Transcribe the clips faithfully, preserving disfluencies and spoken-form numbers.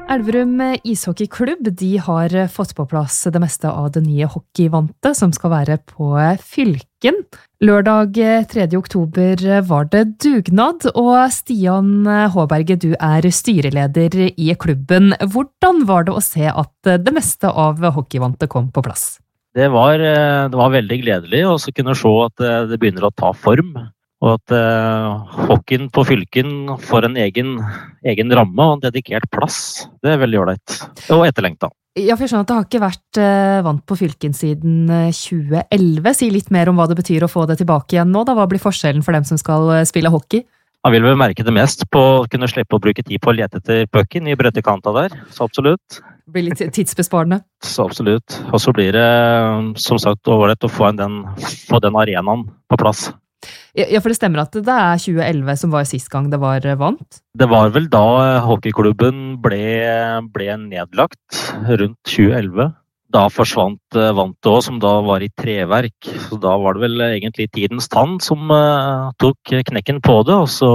Elverum ishockeyklubb de har fått på plass det meste av det nye hockeyvantet som skal være på Fylken. Lørdag tredje oktober var det dugnad, og Stian Håberge, du er styreleder i klubben. Hvordan var det å se at det meste av hockeyvantet kom på plass? Det var, det var veldig gledelig å kunne se at det begynner å ta form. Og at uh, hockeyen på Fylken får en egen, egen ramme og en dedikert plass. Det er veldig ålreit. Og etterlengta. Ja, for jeg skjønner at det har ikke vært uh, vant på Fylken siden tjue elleve. Si litt mer om hva det betyr å få det tilbake igjen nå. Da. Hva blir forskjellen for dem som skal spille hockey? Man vil vel merke det mest på å kunne slippe å bruke tid på å lete etter pucken i brøttekanta der. Så absolutt. Det blir litt tidsbesparende. Så absolutt. Og så blir det, som sagt, ålreit å få den, få den arenaen på plass. Ja, for det stemmer at det er tjue elleve som var sist gang det var vant? Det var vel da hockeyklubben ble, ble nedlagt, rundt tjue elleve. Da forsvant vantet også, som da var i treverk. Så da var det vel egentlig tidens tann som uh, tok knekken på det, og så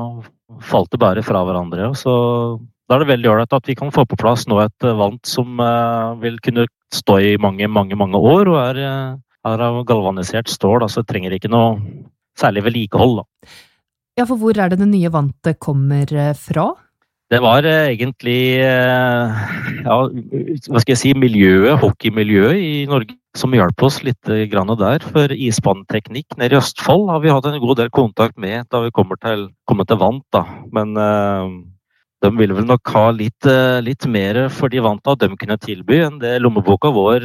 falt det bare fra hverandre. Så da er det veldig ålreit at vi kan få på plass nå et vant som uh, vil kunne stå i mange, mange, mange år, og er... Uh, er av galvanisert stål, altså trenger ikke noe særlig vedlikehold. Da. Ja, for hvor er det det nye vantet kommer fra? Det var egentlig, ja, hva skal jeg si, miljøet, hockeymiljøet i Norge som hjalp oss litt grann der. For isbaneteknikk nede i Østfold har vi hatt en god del kontakt med da vi kommer til, kommer til vant, da. Men de ville vel nok ha litt, litt mer for de vanta de kunne tilby enn det lommeboka vår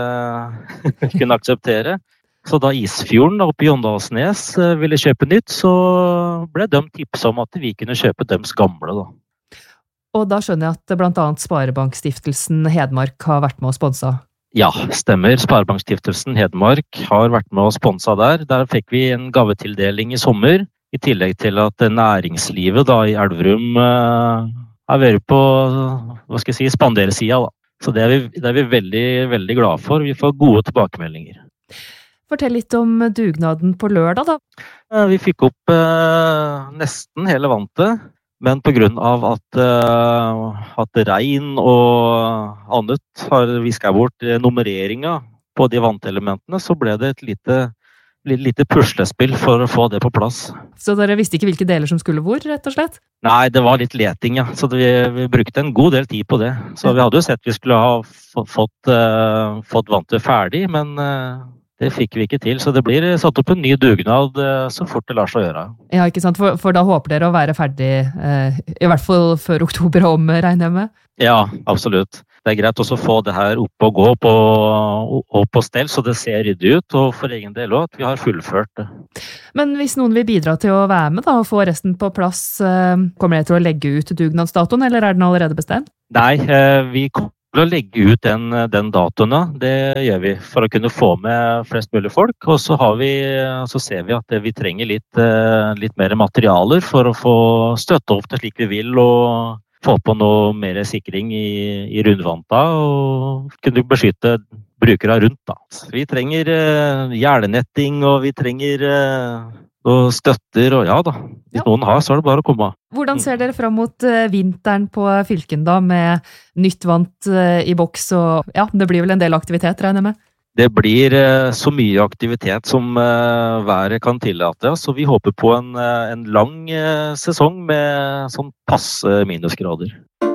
eh, kunne akseptere. Så da Isfjorden oppe i Jondalsnes ville kjøpe nytt, så ble de tipset om at vi kunne kjøpe dems gamle. Da. Og da skjønner jeg at blant annet Sparebankstiftelsen Hedmark har vært med og sponsa. Ja, stemmer. Sparebankstiftelsen Hedmark har vært med og sponsa der. Der fikk vi en gavetildeling i sommer. I tillegg til at næringslivet da, i Elverum uh, har vært på hva skal jeg si, spandersida. Da. Så det er, vi, det er vi veldig, veldig glad for. Vi får gode tilbakemeldinger. Fortell litt om dugnaden på lørdag, da. Uh, vi fikk opp uh, nesten hele vantet, men på grunn av at, uh, at regn og annet har visket bort nummereringa på de vantelementene, så ble det et lite lite puslespill for å få det på plass. Så dere visste ikke hvilke deler som skulle hvor, rett og slett? Nei, det var litt leting, ja. Så vi, vi brukte en god del tid på det. Så vi hadde jo sett vi skulle ha fått, uh, fått vantet ferdig, men uh, det fikk vi ikke til. Så det blir satt opp en ny dugnad uh, så fort det lar seg gjøre. Ja, ikke sant? For, for da håper dere å være ferdig, uh, i hvert fall før oktober om, regner jeg med? Ja, absolutt. Det er greit også å få det her opp og gå på, og på stell, så det ser ryddig ut, og for egen del også at vi har fullført det. Men hvis noen vil bidra til å være med da, og få resten på plass, kommer dere til å legge ut dugnadsdatoen, eller er den allerede bestemt? Nei, vi kommer til å legge ut den, den datoen, det gjør vi, for å kunne få med flest mulig folk, og så, har vi, så ser vi at vi trenger litt, litt mer materialer for å få støtte opp til slik vi vil, og få på noe mer sikring i, i rundvanta og kunne beskytte brukere rundt. Da. Vi trenger eh, gjernetting, og vi trenger eh, og støtter, og ja da. Hvis ja. Noen har, så er det bare å komme. Hvordan ser dere fram mot eh, vinteren på Fylken da, med nytt vant eh, i boks, og ja, det blir vel en del aktivitet, regner jeg med? Det blir eh, så mye aktivitet som eh, været kan tillate, så vi håper på en, en lang eh, sesong med sånn passe minusgrader.